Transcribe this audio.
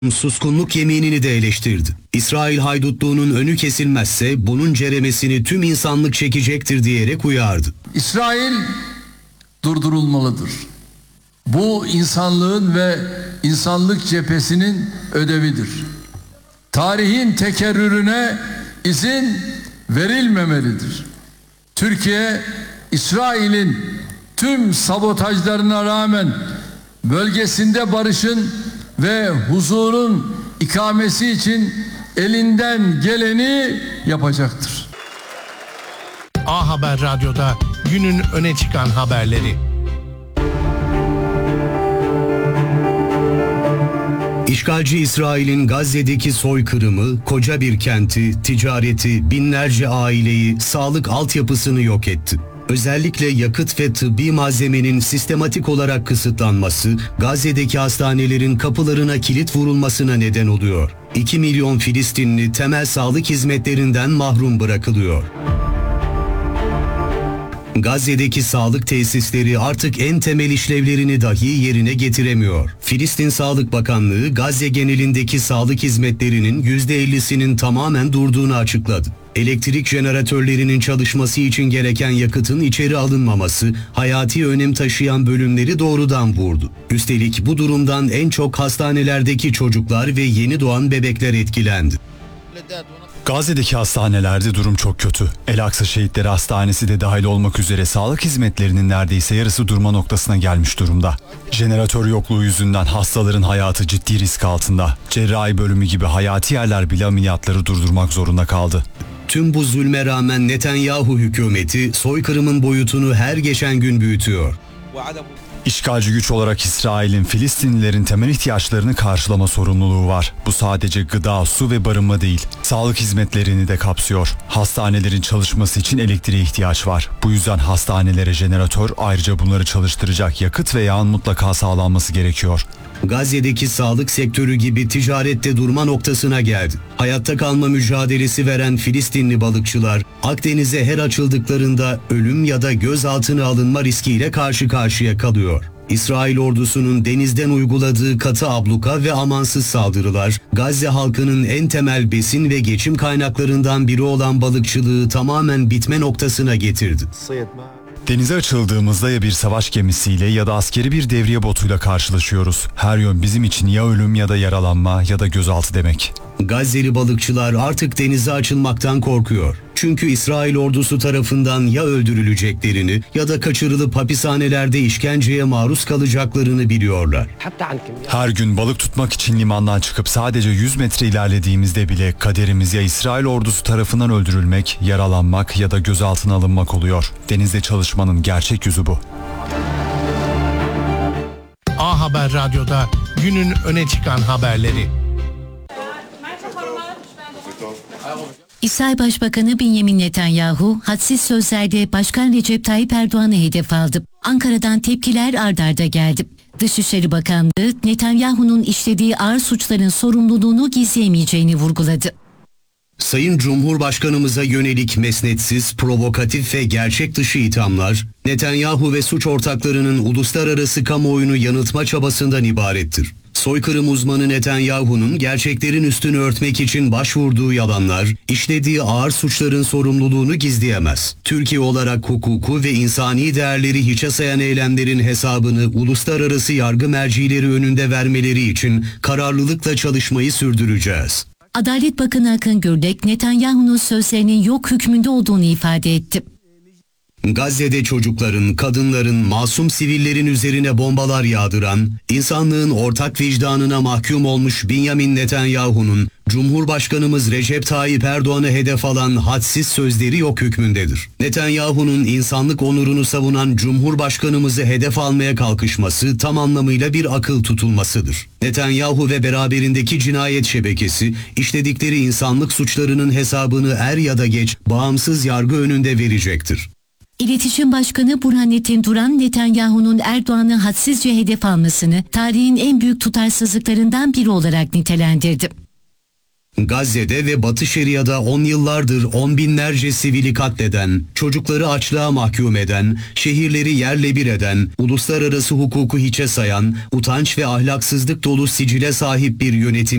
suskunluk yeminini de eleştirdi. İsrail haydutluğunun önü kesilmezse bunun ceremesini tüm insanlık çekecektir diyerek uyardı. İsrail durdurulmalıdır. Bu insanlığın ve insanlık cephesinin ödevidir. Tarihin tekerrürüne izin verilmemelidir. Türkiye, İsrail'in tüm sabotajlarına rağmen bölgesinde barışın ve huzurun ikamesi için elinden geleni yapacaktır. A Haber Radyo'da günün öne çıkan haberleri. İşgalci İsrail'in Gazze'deki soykırımı, koca bir kenti, ticareti, binlerce aileyi, sağlık altyapısını yok etti. Özellikle yakıt ve tıbbi malzemenin sistematik olarak kısıtlanması, Gazze'deki hastanelerin kapılarına kilit vurulmasına neden oluyor. 2 milyon Filistinli temel sağlık hizmetlerinden mahrum bırakılıyor. Gazze'deki sağlık tesisleri artık en temel işlevlerini dahi yerine getiremiyor. Filistin Sağlık Bakanlığı, Gazze genelindeki sağlık hizmetlerinin %50'sinin tamamen durduğunu açıkladı. Elektrik jeneratörlerinin çalışması için gereken yakıtın içeri alınmaması, hayati önem taşıyan bölümleri doğrudan vurdu. Üstelik bu durumdan en çok hastanelerdeki çocuklar ve yeni doğan bebekler etkilendi. Gazze'deki hastanelerde durum çok kötü. El Aksa Şehitleri Hastanesi de dahil olmak üzere sağlık hizmetlerinin neredeyse yarısı durma noktasına gelmiş durumda. Jeneratör yokluğu yüzünden hastaların hayatı ciddi risk altında. Cerrahi bölümü gibi hayati yerler bile ameliyatları durdurmak zorunda kaldı. Tüm bu zulme rağmen Netanyahu hükümeti soykırımın boyutunu her geçen gün büyütüyor. İşgalci güç olarak İsrail'in Filistinlilerin temel ihtiyaçlarını karşılama sorumluluğu var. Bu sadece gıda, su ve barınma değil, sağlık hizmetlerini de kapsıyor. Hastanelerin çalışması için elektriğe ihtiyaç var. Bu yüzden hastanelere jeneratör, ayrıca bunları çalıştıracak yakıt ve yağın mutlaka sağlanması gerekiyor. Gazze'deki sağlık sektörü gibi ticarette durma noktasına geldi. Hayatta kalma mücadelesi veren Filistinli balıkçılar Akdeniz'e her açıldıklarında ölüm ya da gözaltına alınma riskiyle karşı karşıya kalıyor. İsrail ordusunun denizden uyguladığı katı abluka ve amansız saldırılar, Gazze halkının en temel besin ve geçim kaynaklarından biri olan balıkçılığı tamamen bitme noktasına getirdi. Denize açıldığımızda ya bir savaş gemisiyle ya da askeri bir devriye botuyla karşılaşıyoruz. Her yön bizim için ya ölüm ya da yaralanma ya da gözaltı demek. Gazze'li balıkçılar artık denize açılmaktan korkuyor. Çünkü İsrail ordusu tarafından ya öldürüleceklerini ya da kaçırılıp hapishanelerde işkenceye maruz kalacaklarını biliyorlar. Her gün balık tutmak için limandan çıkıp sadece 100 metre ilerlediğimizde bile kaderimiz ya İsrail ordusu tarafından öldürülmek, yaralanmak ya da gözaltına alınmak oluyor. Denizde çalışmanın gerçek yüzü bu. A Haber Radyo'da günün öne çıkan haberleri. İsrail Başbakanı Benjamin Netanyahu, hadsiz sözlerde Başkan Recep Tayyip Erdoğan'ı hedef aldı. Ankara'dan tepkiler ard arda geldi. Dışişleri Bakanlığı, Netanyahu'nun işlediği ağır suçların sorumluluğunu gizleyemeyeceğini vurguladı. Sayın Cumhurbaşkanımıza yönelik mesnetsiz, provokatif ve gerçek dışı ithamlar, Netanyahu ve suç ortaklarının uluslararası kamuoyunu yanıltma çabasından ibarettir. Soykırım uzmanı Netanyahu'nun gerçeklerin üstünü örtmek için başvurduğu yalanlar, işlediği ağır suçların sorumluluğunu gizleyemez. Türkiye olarak hukuku ve insani değerleri hiçe sayan eylemlerin hesabını uluslararası yargı mercileri önünde vermeleri için kararlılıkla çalışmayı sürdüreceğiz. Adalet Bakanı Akın Gürlek, Netanyahu'nun sözlerinin yok hükmünde olduğunu ifade etti. Gazze'de çocukların, kadınların, masum sivillerin üzerine bombalar yağdıran, insanlığın ortak vicdanına mahkum olmuş Benjamin Netanyahu'nun, Cumhurbaşkanımız Recep Tayyip Erdoğan'ı hedef alan hadsiz sözleri yok hükmündedir. Netanyahu'nun insanlık onurunu savunan Cumhurbaşkanımızı hedef almaya kalkışması tam anlamıyla bir akıl tutulmasıdır. Netanyahu ve beraberindeki cinayet şebekesi, işledikleri insanlık suçlarının hesabını er ya da geç bağımsız yargı önünde verecektir. İletişim Başkanı Burhanettin Duran, Netanyahu'nun Erdoğan'ı hadsizce hedef almasını tarihin en büyük tutarsızlıklarından biri olarak nitelendirdi. Gazze'de ve Batı Şeria'da 10 yıllardır on binlerce sivili katleden, çocukları açlığa mahkum eden, şehirleri yerle bir eden, uluslararası hukuku hiçe sayan, utanç ve ahlaksızlık dolu sicile sahip bir yönetim